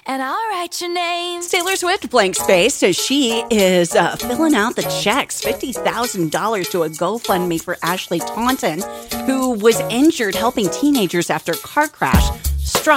and I'll write your name. Taylor Swift blank space says she is filling out the checks, $50,000 to a GoFundMe for Ashley Taunton, who was injured helping teenagers after a car crash.